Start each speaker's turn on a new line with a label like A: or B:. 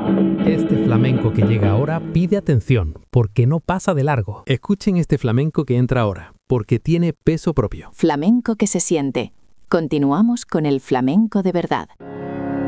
A: Este flamenco que llega ahora pide atención, porque no pasa de largo. Escuchen este flamenco que entra ahora, porque tiene peso propio.
B: Flamenco que se siente. Continuamos con el flamenco de verdad.